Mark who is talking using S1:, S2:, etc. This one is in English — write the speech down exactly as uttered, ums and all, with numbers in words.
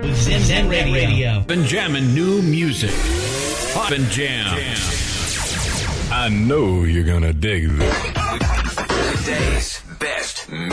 S1: with Zen, Zen Radio. Radio.
S2: Been jamming new music. Pop and jam. I know you're gonna dig this.
S3: Today's best music.